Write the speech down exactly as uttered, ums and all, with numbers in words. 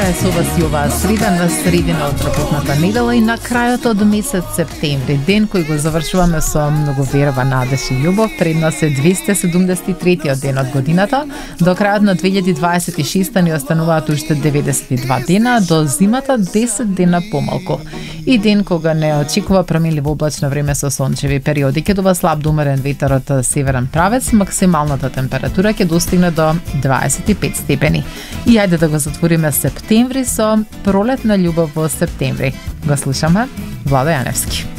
Добара е со вас и оваа среда на средина од работната недела и на крајот од месец септември, ден кој го завршуваме со многу верба, надеж и љубов. Пред нас е двесте седумдесет и третиот ден од годината. До крајот на две илјади дваесет и шеста ни остануваат уште деветдесет и два дена, до зимата десет дена помалку. И ден кога не очекува променливо облачно време со сончеви периоди. Ќе дува слаб до умерен ветер од северен правец, максималната температура ќе достигне до дваесет и пет степени. И ајде да го затвориме септември со пролетна љубов во септември. Го слушаме Владо Јаневски.